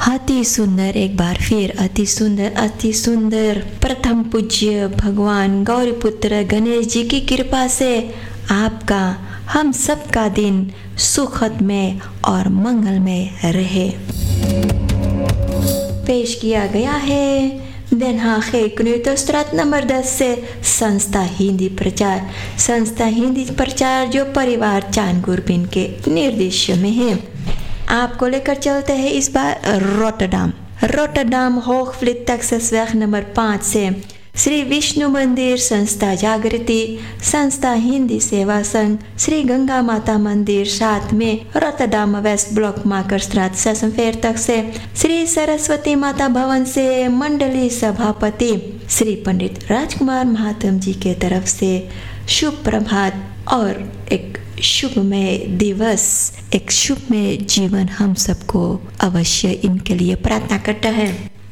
अति सुंदर, एक बार फिर अति सुंदर, अति सुंदर। प्रथम पूज्य भगवान गौरीपुत्र गणेश जी की कृपा से आपका हम सबका दिन सुखदमय और मंगलमय रहे। पेश किया गया है Den Haag Knutenstraat नंबर 10 से संस्था हिंदी प्रचार। संस्था हिंदी प्रचार जो परिवार चांदगुरबिन के निर्देश में है। आपको लेकर चलते हैं इस बार रोटरडाम होगवलित टेक्सासवेग नंबर 5 से श्री विष्णु मंदिर संस्था जागृति, संस्था हिंदी सेवा संघ, श्री गंगा माता मंदिर 7 में रोटरडाम वेस्ट ब्लॉक माकरस्ट्रात 46 से श्री सरस्वती माता भवन से मंडली सभापति श्री पंडित राजकुमार महात्म जी के तरफ से शुभ प्रभात और एक शुभमय दिवस, एक शुभमय जीवन हम सबको अवश्य इनके लिए प्रार्थना करता है।